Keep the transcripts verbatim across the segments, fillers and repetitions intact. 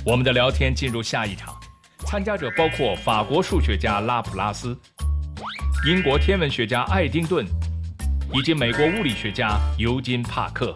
我们的聊天进入下一场，参加者包括法国数学家拉普拉斯、英国天文学家爱丁顿，以及美国物理学家尤金·帕克。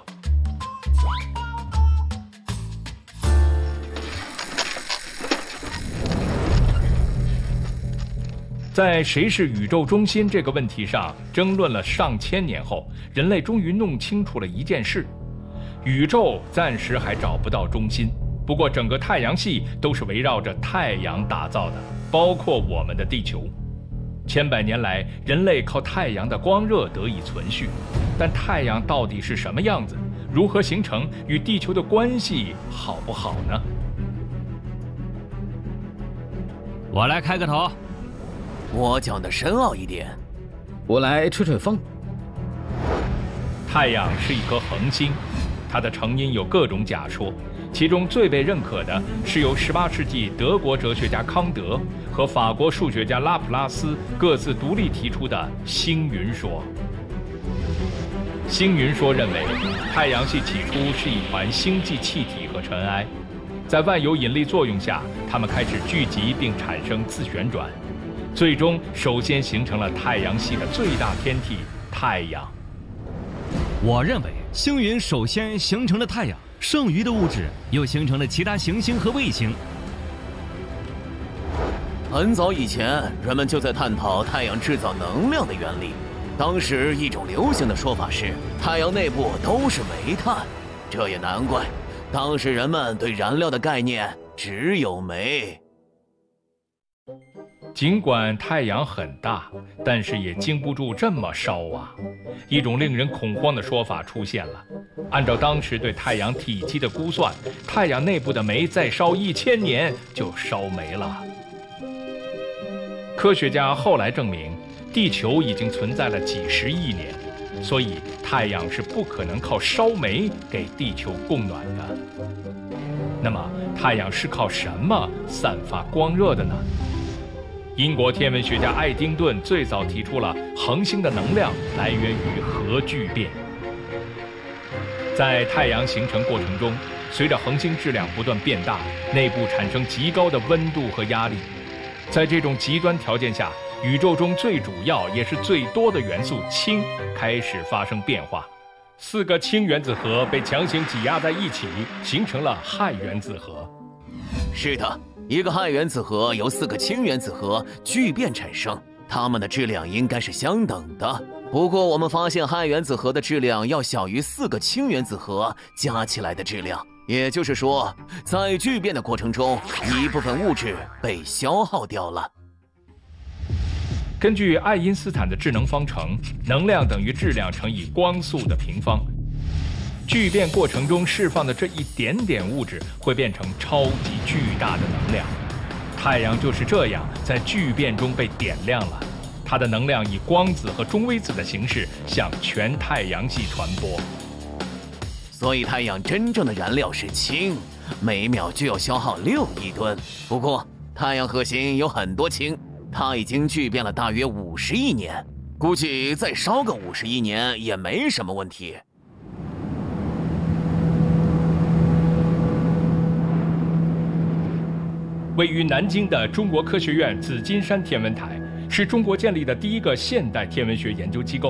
在谁是宇宙中心这个问题上争论了上千年后，人类终于弄清楚了一件事：宇宙暂时还找不到中心。不过，整个太阳系都是围绕着太阳打造的，包括我们的地球。千百年来，人类靠太阳的光热得以存续。但太阳到底是什么样子？如何形成？与地球的关系好不好呢？ 我来开个头。 我讲的深奥一点。 我来吹吹风。 太阳是一颗恒星，它的成因有各种假说。其中最被认可的是由十八世纪德国哲学家康德和法国数学家拉普拉斯各自独立提出的星云说。星云说认为，太阳系起初是一团星际气体和尘埃，在万有引力作用下，它们开始聚集并产生自旋转，最终首先形成了太阳系的最大天体太阳。 我认为，星云首先形成了太阳。剩余的物质又形成了其他行星和卫星。 很早以前，人们就在探讨太阳制造能量的原理。当时一种流行的说法是，太阳内部都是煤炭，这也难怪，当时人们对燃料的概念只有煤。 尽管太阳很大，但是也经不住这么烧啊！一种令人恐慌的说法出现了。按照当时对太阳体积的估算，太阳内部的煤再烧一千年就烧没了。科学家后来证明，地球已经存在了几十亿年，所以太阳是不可能靠烧煤给地球供暖的。那么，太阳是靠什么散发光热的呢？英国天文学家爱丁顿最早提出了恒星的能量来源于核聚变。在太阳形成过程中，随着恒星质量不断变大，内部产生极高的温度和压力。在这种极端条件下，宇宙中最主要也是最多的元素氢开始发生变化。四个氢原子核被强行挤压在一起，形成了氦原子核。 是的，一个氦原子核由四个氢原子核聚变产生，它们的质量应该是相等的。不过我们发现氦原子核的质量要小于四个氢原子核加起来的质量，也就是说，在聚变的过程中，一部分物质被消耗掉了。 根据爱因斯坦的质能方程，能量等于质量乘以光速的平方。聚变过程中释放的这一点点物质会变成超级巨大的能量。太阳就是这样在聚变中被点亮了，它的能量以光子和中微子的形式向全太阳系传播。 所以太阳真正的燃料是氢，每秒就要消耗六亿吨。不过太阳核心有很多氢，它已经聚变了大约五十亿年，估计再烧个五十亿年也没什么问题。 位于南京的中国科学院紫金山天文台是中国建立的第一个现代天文学研究机构。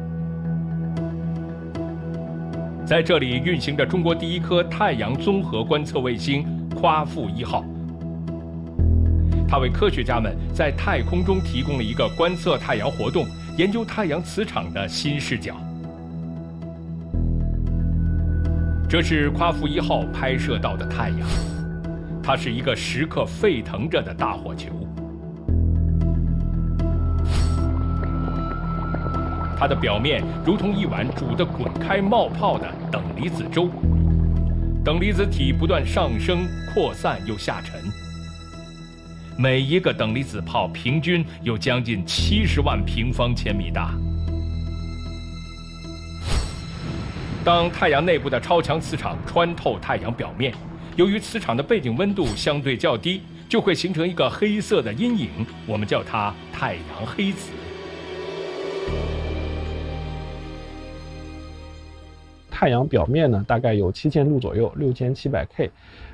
在这里运行着中国第一颗太阳综合观测卫星夸父一号，它为科学家们在太空中提供了一个观测太阳活动、研究太阳磁场的新视角。这是夸父一号拍摄到的太阳。它是一个时刻沸腾着的大火球，它的表面如同一碗煮得滚开冒泡的等离子粥，等离子体不断上升、扩散又下沉，每一个等离子泡平均有将近七十万平方千米大。当太阳内部的超强磁场穿透太阳表面，由于磁场的背景温度相对较低，就会形成一个黑色的阴影，我们叫它太阳黑子。 太阳表面呢，大概有七千度左右，六千七百 K。